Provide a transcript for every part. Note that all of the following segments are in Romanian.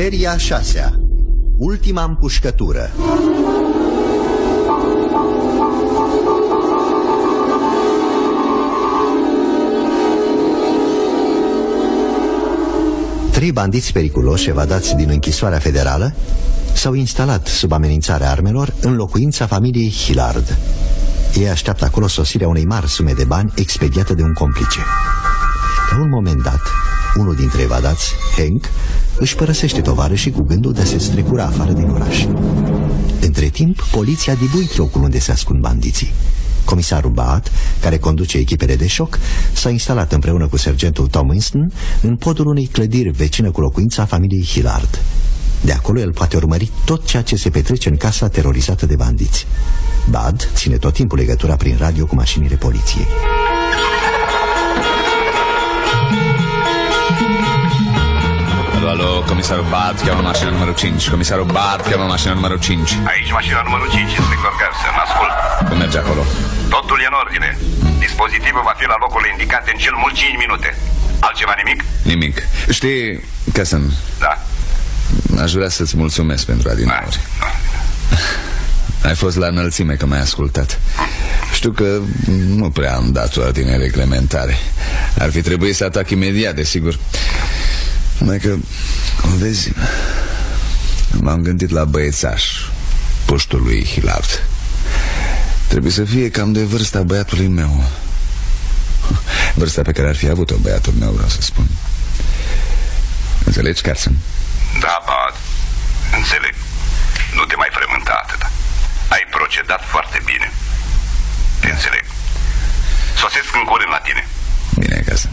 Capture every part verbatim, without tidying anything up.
Seria șasea. Ultima împușcătură. Trei bandiți periculoși evadați din închisoarea federală s-au instalat sub amenințarea armelor în locuința familiei Hillard. Ei așteaptă acolo sosirea unei mari sume de bani expediată de un complice. La un moment dat, unul dintre evadați, Hank, își părăsește tovarășii cu gândul de a se strecura afară din oraș. Între timp, poliția a dibuit locul unde se ascund bandiții. Comisarul Bart, care conduce echipele de șoc, s-a instalat împreună cu sergentul Tom Winston în podul unei clădiri vecină cu locuința familiei Hillard. De acolo el poate urmări tot ceea ce se petrece în casa terorizată de bandiți. Bud ține tot timpul legătura prin radio cu mașinile poliției. Alo, alo, comisarul Bart, cheamă mașina numărul cinci. Comisarul Bart, cheamă mașina numărul cinci. Aici mașina numărul cinci, inspector Garson, ascult. Cum merge acolo? Totul e în ordine. Dispozitivul va fi la locul indicat în cel mult cinci minute. Altceva nimic? Nimic. Știi, Garson? Da. Aș vrea să-ți mulțumesc pentru adinauri. Ai fost la înălțime că m-ai ascultat. Știu că nu prea am dat ordine reglementare. Ar fi trebuit să atac imediat, desigur. Numai că, vezi, m-am gândit la băiețaș, puștul lui Hillard. Trebuie să fie cam de vârsta băiatului meu. Vârsta pe care ar fi avut-o băiatul meu, vreau să spun. Înțelegi, Carson? Da, Bud, înțeleg. Nu te mai frământa atâta. Ai procedat foarte bine. Te înțeleg. Sosesc în curând la tine. Bine, Carson.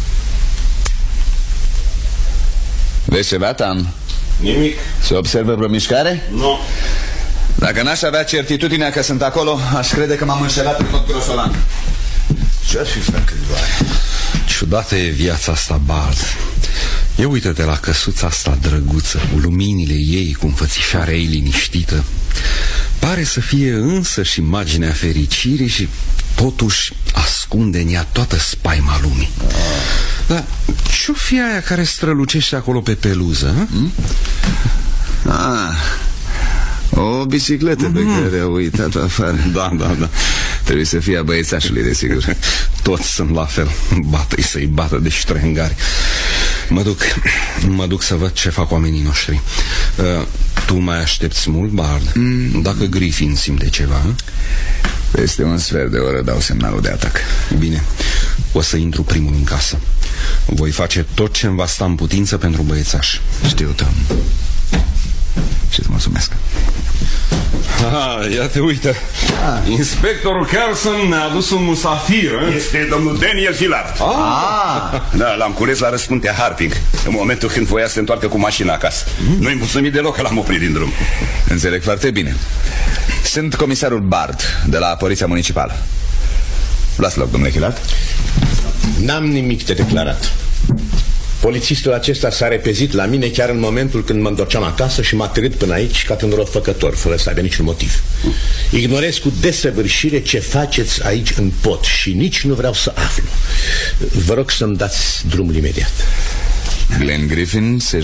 Vezi ceva, Tam? Nimic. Se observă vreo mișcare? Nu. Dacă n-aș avea certitudinea că sunt acolo, aș crede că m-am înșelat în tot grosolan. Ce-ar fi făcut, doar? Ciudată e viața asta, Bart. Ia uite-te la căsuța asta drăguță, cu luminile ei, cu înfățișarea ei liniștită. Pare să fie însă și imaginea fericirii și totuși ascunde în ea toată spaima lumii. ah. Dar ce-o fi aia care strălucește acolo pe peluză? Hmm? Ah, o bicicletă mm-hmm. pe care au uitat afară. Da, da, da. Trebuie să fie a băiețașului, desigur. Toți sunt la fel. Bată-i să-i bată de ștrengari. Mă duc, mă duc să văd ce fac oamenii noștri. uh, Tu mai aștepți mult, Bard? Mm. Dacă Griffin simte ceva? Peste un sfert de oră dau semnalul de atac. Bine, o să intru primul în casă. Voi face tot ce-mi va sta în putință pentru băiețaș. Știu, Tom. Și-ți mulțumesc. Aha, ia te uite. ah. Inspectorul Carson ne-a adus un musafir, eh? Este domnul Daniel Hillard. ah. Da, l-am cules la răspuntea Harping în momentul când voia să se întoarcă cu mașina acasă. mm. Nu-i mulțumit deloc că l-am oprit din drum. Înțeleg foarte bine. Sunt comisarul Bard de la Poliția Municipală. Luați loc, domnule Hillard. N-am nimic de declarat. Polițistul acesta s-a repezit la mine chiar în momentul când mă întorceam acasă și m-a târât până aici ca un răufăcător, fără să aibă niciun motiv. Ignorez cu desăvârșire ce faceți aici în pod și nici nu vreau să aflu. Vă rog să-mi dați drumul imediat. Glenn Griffin se